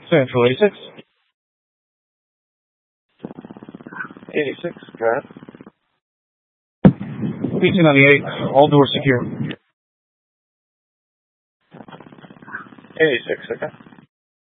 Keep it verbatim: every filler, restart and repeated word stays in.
Central eighty-six. eighty-six, go ahead. P two ninety-eight, all doors secure. eighty-six, okay.